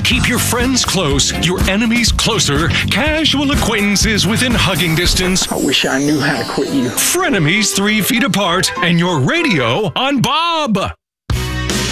Keep your friends close, your enemies closer, casual acquaintances within hugging distance, I wish I knew how to quit you. frenemies 3 feet apart, and your radio on Bob.